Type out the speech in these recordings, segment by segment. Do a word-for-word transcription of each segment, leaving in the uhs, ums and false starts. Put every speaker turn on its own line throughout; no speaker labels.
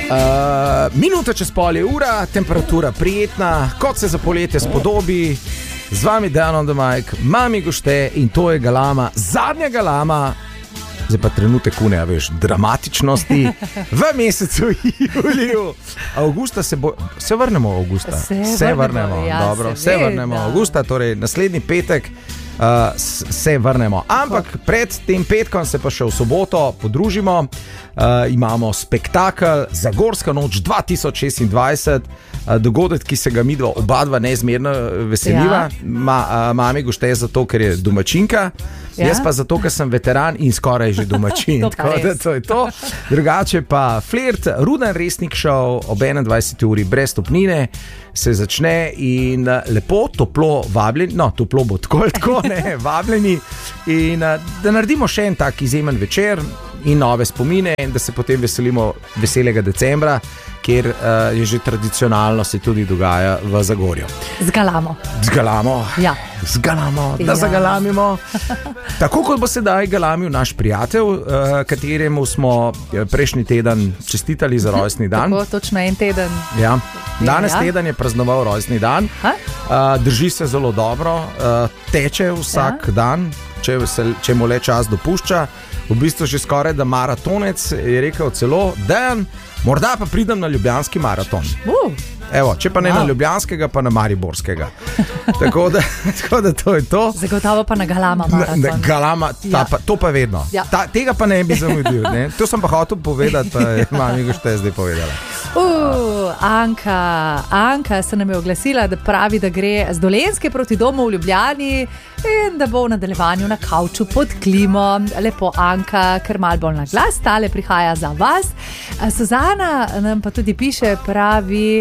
Uh, minuta čez pol je ura, temperatura prijetna, kot se za poletje spodobi. Z vami Dejan on the mic, mami gošte in to je Galama, zadnja Galama. Zdaj pa trenutek une, veš, dramatičnosti v mesecu juliju. Avgusta se bo... Se vrnemo v avgusta.
Se,
se vrnemo,
vrnemo ja,
dobro.
Se,
se vrnemo v avgusta, torej naslednji petek uh, se vrnemo. Ampak pred tem petkom se pa še v soboto podružimo. Uh, imamo spektakel Zagorska noč dva tisoč šestindvajset, uh, dogodek, ki se ga midva oba dva neizmerno veseliva. Ja. Ma, uh, mami gošte zato, ker je domačinka. Ja. Jaz pa zato, ker sem veteran in skoraj že domačin. Tako da to je to. Drugače pa flirt, Ruden Resnik šov ob enaindvajseti uri brez stopnine se začne in lepo, toplo vabljeni, no, toplo bo tako, tako ne, vabljeni in da naredimo še en tak izjemen večer in nove spomine in da se potem veselimo veselega decembra, kjer uh, je že tradicionalno se tudi dogaja v Zagorju.
Zgalamo.
Zgalamo.
Ja.
Zgalamo, da
ja.
zagalamimo. Tako kot bo sedaj galamil naš prijatelj, uh, kateremu smo prejšnji teden čestitali za rojstni dan.
Tako, točno en teden.
Ja. Danes
ja.
teden je praznoval rojstni dan. Uh, drži se zelo dobro, uh, teče vsak ja. dan, če, se, če mu le čas dopušča. V bistvu že skoraj da maratonec je rekel celo, Dejan, morda pa pridem na ljubljanski maraton.
Uh.
Evo, če pa ne wow. na ljubljanskega, pa na mariborskega. tako, da, tako da to je to.
Zagotovo pa na Galama maraton.
Na, na Galama, ta,
ja.
pa, to pa vedno.
Ja.
Ta, tega pa ne bi zamudil. Ne? To sem pa hotel povedati, pa je mami gošte zdaj povedala.
Uh, Anka, Anka se nam je oglasila, da pravi, da gre z Dolenjske proti domu v Ljubljani in da bo v nadaljevanju na kavču pod klimo. Lepo Anka, ker malo bolj na glas, tale prihaja za vas. Suzana nam pa tudi piše, pravi,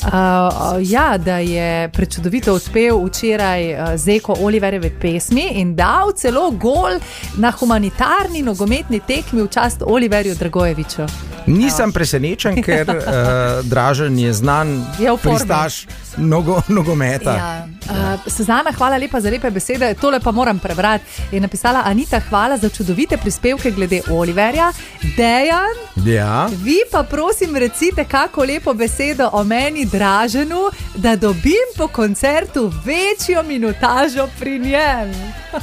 uh, ja, da je prečudovito uspel včeraj uh, z Eko Oliverjeve pesmi in dal celo gol na humanitarni nogometni tekmi v čast Oliverju Dragojeviču.
Nisem presenečen, ker uh, Dražen je znan je pristaš nogo, nogometa.
Ja. Uh, Suzana, hvala lepa za lepe besede. Tole pa moram prebrati. Je napisala Anita, hvala za čudovite prispevke glede Oliverja. Dejan,
ja.
vi pa prosim recite kako lepo besedo o meni Draženu, da dobim po koncertu večjo minutažo pri njem.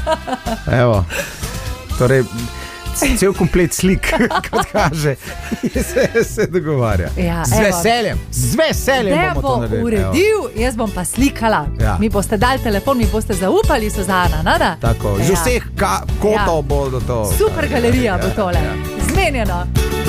Evo, torej cel komplet slik, kot kaže, se, se dogovarja.
Ja,
z veseljem, z veseljem bomo to naredili.
Uredil, evo. Jaz bom pa slikala. Ja. Mi boste dali telefon, mi boste zaupali, Suzana, nada?
Tako, že ja. vseh ka- kotov ja. bo do to.
Super galerija ja, bo tole. Ja. Zmenjeno.